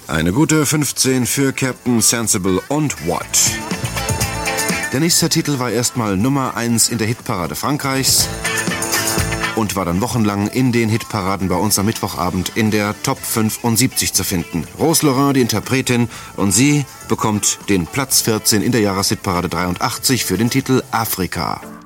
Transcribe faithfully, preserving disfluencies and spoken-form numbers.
Eine gute fünfzehn für Captain Sensible und What. Der nächste Titel war erstmal Nummer eins in der Hitparade Frankreichs und war dann wochenlang in den Hitparaden bei uns am Mittwochabend in der Top fünfundsiebzig zu finden. Rose Laurin, die Interpretin, und sie bekommt den Platz vierzehn in der Jahreshitparade dreiundachtzig für den Titel Afrika.